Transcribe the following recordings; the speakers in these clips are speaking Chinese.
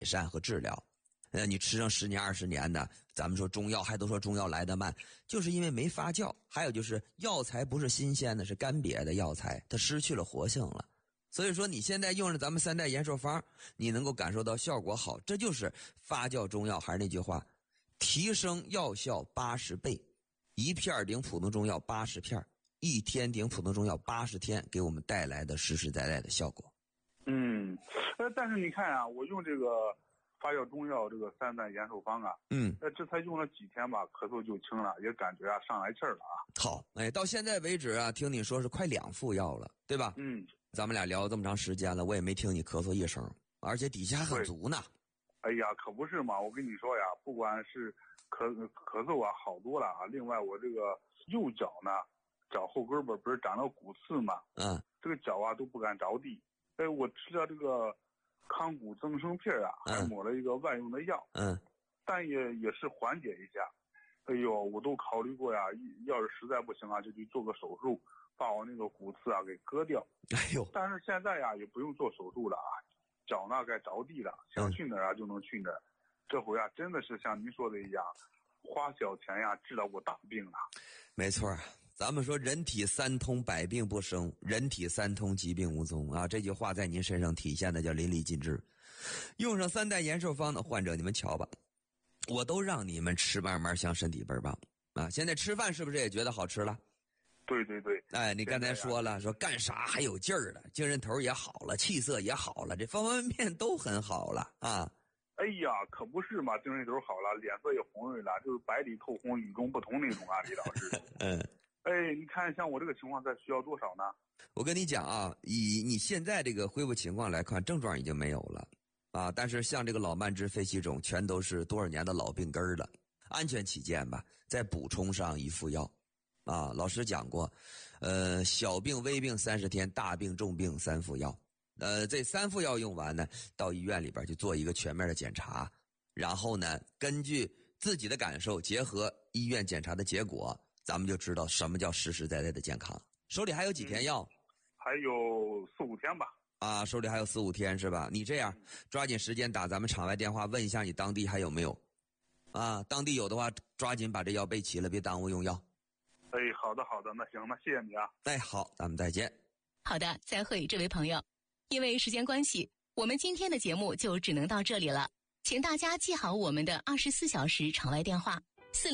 善和治疗。你吃上10年20年的，咱们说中药还都说中药来得慢，就是因为没发酵。还有就是药材不是新鲜的，是干瘪的药材，它失去了活性了。所以说你现在用着咱们3代延寿方，你能够感受到效果好，这就是发酵中药。还是那句话，提升药效80倍，一片顶普通中药80片，1天顶普通中药80天，给我们带来的实实在在的效果。 但是你看啊，我用这个发酵中药这个3代延寿方啊，这才用了几天吧，咳嗽就轻了，也感觉啊上来气儿了啊。 好，到现在为止啊，听你说是快2副药了，对吧？咱们俩聊了这么长时间了，我也没听你咳嗽一声，而且底下很足呢。 哎呀，可不是嘛！我跟你说呀，不管是咳嗽啊，好多了啊。另外，我这个右脚呢，脚后跟不是长了骨刺嘛，这个脚啊都不敢着地。我吃了这个康骨增生片啊，还抹了一个外用的药，但也是缓解一下。哎呦，我都考虑过呀，要是实在不行啊，就去做个手术，把我那个骨刺啊给割掉。 哎呦， 但是现在呀也不用做手术了啊，脚呢该着地了，想去哪儿啊就能去哪儿。这回啊真的是像您说的一样，花小钱呀治了我大病了。 没错，咱们说人体3通百病不生，人体3通疾病无踪啊！这句话在您身上体现的叫淋漓尽致。用上3代延寿方的患者，你们瞧吧，我都让你们吃慢慢香，身体倍儿棒啊！现在吃饭是不是也觉得好吃了？ 对对对， 你刚才说了，说干啥还有劲儿了，精神头也好了，气色也好了，这方方面面都很好了啊！ 哎呀，可不是嘛，精神头好了，脸色也红润了，就是白里透红，与众不同那种啊，李老师。你看像我这个情况，再需要多少呢？ 我跟你讲啊，以你现在这个恢复情况来看，症状已经没有了啊，但是像这个老慢支、肺气肿，全都是多少年的老病根了。安全起见吧，再补充上1副药啊。老师讲过，小病微病30天，大病重病3副药。这3副药用完呢，到医院里边去做一个全面的检查，然后呢，根据自己的感受，结合医院检查的结果，咱们就知道什么叫实实在在的健康。手里还有几天药？ 还有4、5天吧。 啊，手里还有4、5天是吧？你这样抓紧时间打咱们场外电话，问一下你当地还有没有啊？当地有的话，抓紧把这药备齐了，别耽误用药。 好的，那行，那谢谢你啊。 好，咱们再见。 好的，再会，这位朋友。因为时间关系，我们今天的节目就只能到这里了。请大家记好我们的24小时场外电话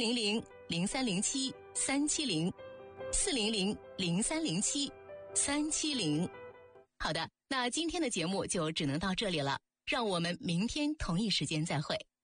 ：400-0307-370。400-0307-370。好的，那今天的节目就只能到这里了，让我们明天同一时间再会。